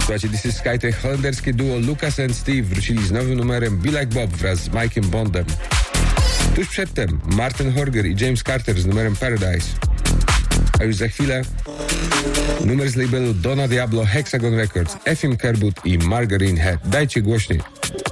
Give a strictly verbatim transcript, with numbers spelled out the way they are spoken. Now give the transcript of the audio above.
Słuchajcie, This is Sky, to holenderskie duo Lucas and Steve wrócili z nowym numerem Be Like Bob wraz z Mike'em Bondem. Tuż przedtem Martin Horger i James Carter z numerem Paradise. A już za chwilę numer z labelu Donna Diablo, Hexagon Records, Efim Kerwood i Margarine Head. Dajcie głośniej.